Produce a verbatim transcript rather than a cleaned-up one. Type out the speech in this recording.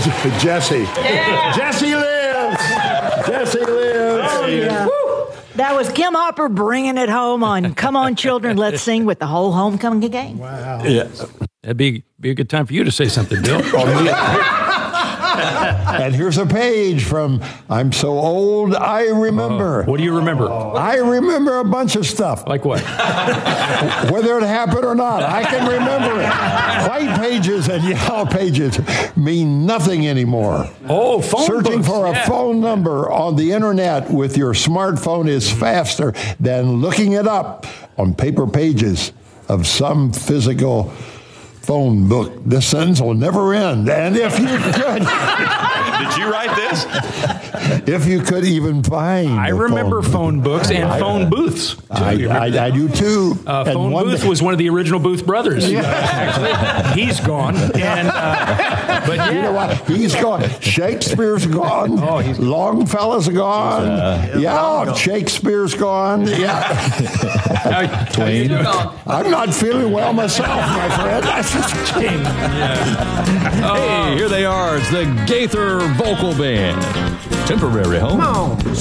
Jesse. Yeah. Jesse lives. Jesse lives. Oh, yeah. That was Kim Hopper bringing it home on Come On Children, Let's Sing with the whole homecoming gang. Wow. Yeah. That'd be, be a good time for you to say something, Bill. And here's a page from I'm So Old, I Remember. Uh, what do you remember? I remember a bunch of stuff. Like what? Whether it happened or not, I can remember it. White pages and yellow pages mean nothing anymore. Oh, phone Searching books. for a Yeah. phone number on the internet with your smartphone is faster than looking it up on paper pages of some physical phone book. This sentence will never end. And if you could... Did you write this? If you could even find I a remember phone, phone books and I, phone booths. I, I, I do too. Uh, And phone one Booth day- was one of the original Booth brothers. Yeah. Actually, he's gone. And uh, but yeah. You know what? He's gone. Shakespeare's gone. Oh, he's- Longfellow's gone. uh, yeah, Shakespeare's gone. Yeah. Uh, Twain. I'm not feeling well myself, my friend. Hey, here they are. It's the Gaither Vocal Band. Temporary home.